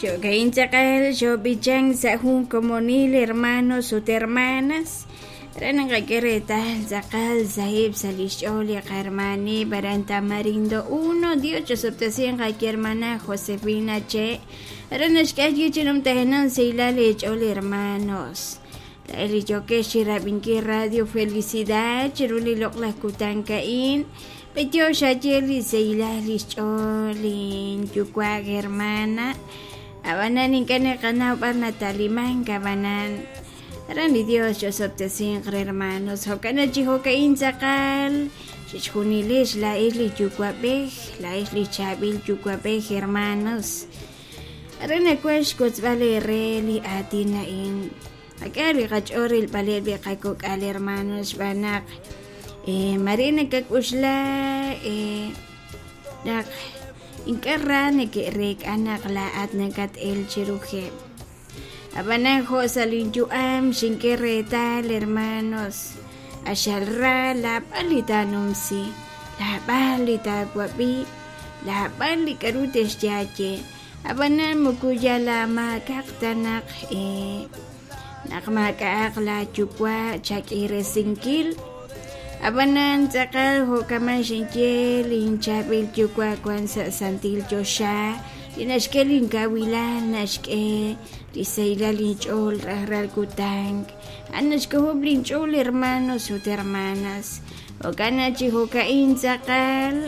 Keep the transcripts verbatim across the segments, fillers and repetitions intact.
Yo que inchakal, yo bichan sahun como mil hermanos o hermanas. Ranang kakeretal, zakal, sahib, salisholi, carmani, baranta marindo uno, diocho subtacien kaki hermana Josefina Che. Ranash kaki chinum tehenan seilale choli hermanos. La eli yo que shirabinki radio felicidad, chiruli lokla kutankain. Petio shacheli seilali choli, yukwag hermana. Abanan inkane kanao par nataliman kabanan. Rani Dios yo sobtesin hermanos, hokana chihoka inzakal, chichunilish la isli yukwabej, la isli chabil yukwabej hermanos. Rana kwesh kotzvale reli atina in. Akari kachoril palelbe kakok al hermanos banak. Eh, marina kakushla, eh, dak. Inkarane ke rek anak laat nakat el chiruje. Abanajo salinjuam shinkeretal hermanos. Ashalra la palita numsi. La palita guapi. La pali karutes yache. Abanan mukuya la makaktanak eh. Nakmakaak la chukwa chakire sinkil. Abanan sakal ho kaman shinkel inchabil chukwa kwansa santil josha inashkel inkawilan nashke liseila linchol rahral kutang anashke ho linchol hermanos o hermanas o kanachi ho kain sakal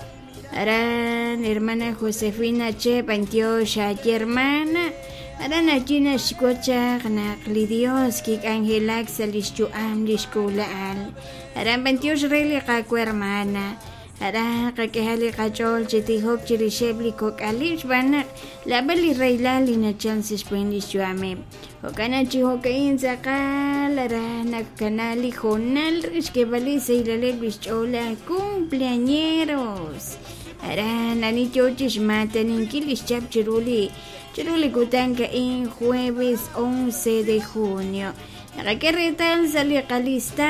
aran hermana Josefina Che pantiosa hermana aran achina shikocha knak lidios kik angelak salischu am lishkulaal aran pantiosh reli kaku hermana aran kakehali kachol chitihok chirishebli kok alish banak labali reilali na chances puendis chuame okana chihokain sakal aran kanali jonal rishkebali seilale bichola cumpleañeros aran anichochish matanin kilish chap chiruli Chiruli kutanka en jueves once de junio. Raquel Retal salió calista.